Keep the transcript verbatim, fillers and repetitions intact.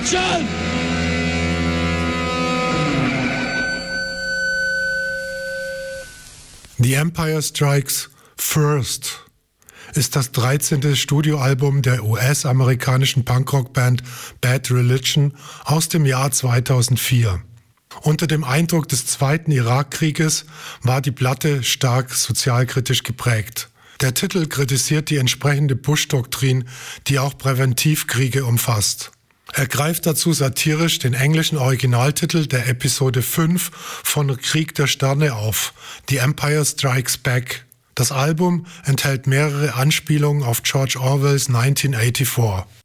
Action! The Empire Strikes First ist das dreizehnte Studioalbum der U S-amerikanischen Punkrock-Band Bad Religion aus dem Jahr zweitausendvier. Unter dem Eindruck des Zweiten Irakkrieges war die Platte stark sozialkritisch geprägt. Der Titel kritisiert die entsprechende Bush-Doktrin, die auch Präventivkriege umfasst. Er greift dazu satirisch den englischen Originaltitel der Episode fünf von Krieg der Sterne auf, The Empire Strikes Back. Das Album enthält mehrere Anspielungen auf George Orwells neunzehnhundertvierundachtzig.